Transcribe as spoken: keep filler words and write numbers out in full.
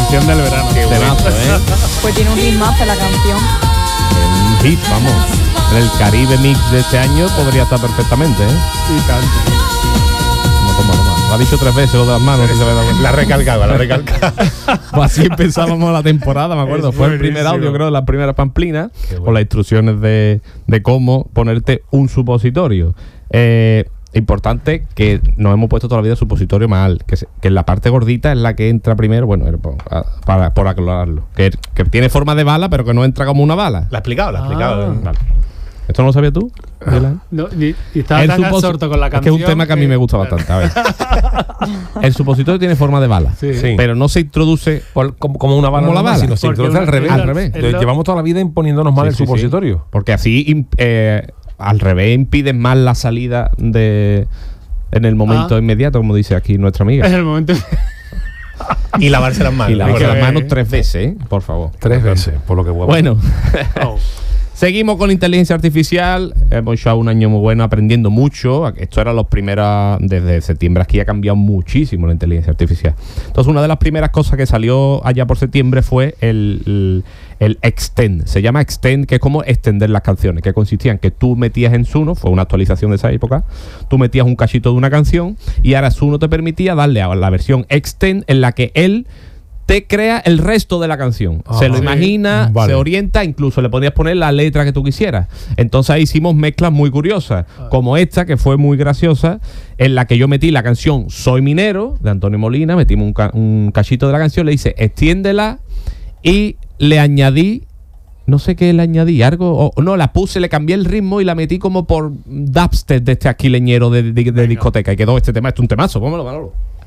canción del verano. Qué temazo, ¿eh? Pues tiene un ritmazo la canción. Un hit, vamos. El Caribe Mix de este año podría estar perfectamente, ¿eh? Y tanto. Toma, toma, toma. Lo ha dicho tres veces lo de las manos. Si se ve La recalcaba, la recalcaba. Pues así empezábamos la temporada, me acuerdo. Es Fue el primer buenísimo. audio, creo, de las primeras pamplinas, Qué bueno. con las instrucciones de, de cómo ponerte un supositorio. Eh, importante que nos hemos puesto toda la vida supositorio mal, que, se, que en la parte gordita es la que entra primero, bueno, era por, a- para, por aclararlo. Que, que tiene forma de bala, pero que no entra como una bala. La ha explicado, la ha explicado. Ah. Vale. ¿Esto no lo sabías tú? Dylan? No, y, y estaba El tan supos- absorto con la es que canción. es un tema que a mí me gusta bastante. A ver. El supositorio tiene forma de bala, Sí. Sí. pero no se introduce. Por- como, como una bala, Como la normal, bala. sino se Porque introduce una- al revés. el- al revés. el- Entonces, llevamos toda la vida imponiéndonos mal Sí, el sí, sí. supositorio. Porque así im- eh, al revés impiden más la salida de en el momento Ah. inmediato, como dice aquí nuestra Es amiga. el momento. Y lavarse las manos. Y lavarse que las ver, manos ¿eh? tres veces, ¿eh? Por favor. Tres veces, por lo que huevo. Bueno, Oh. seguimos con inteligencia artificial. Hemos hecho un año muy bueno aprendiendo mucho. Esto era los primeros, desde septiembre aquí ha cambiado muchísimo la inteligencia artificial. Entonces, una de las primeras cosas que salió allá por septiembre fue el, el, el Extend. Se llama Extend, que es como extender las canciones, que consistía en que tú metías en Suno, fue una actualización de esa época, tú metías un cachito de una canción y ahora Suno te permitía darle a la versión Extend en la que él te crea el resto de la canción. Ah, se lo sí. imagina, Vale. se orienta, incluso le podías poner la letra que tú quisieras. Entonces ahí hicimos mezclas muy curiosas, como esta, que fue muy graciosa, en la que yo metí la canción Soy Minero, de Antonio Molina, metimos un, ca- un cachito de la canción, le hice extiéndela y le añadí, no sé qué le añadí, algo, o no, la puse, le cambié el ritmo y la metí como por dubstep de este aquileñero de, de- de discoteca y quedó este tema, esto es un temazo, póngalo, Manolo.